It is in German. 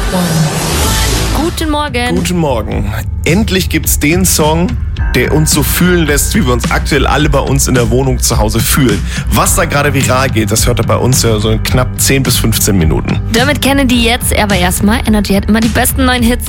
Guten Morgen. Guten Morgen. Endlich gibt's den Song, der uns so fühlen lässt, wie wir uns aktuell alle bei uns in der Wohnung zu Hause fühlen. Was da gerade viral geht, das hört ihr bei uns ja so in knapp 10 bis 15 Minuten. Damit kennen die jetzt, aber erstmal, Energy hat immer die besten neuen Hits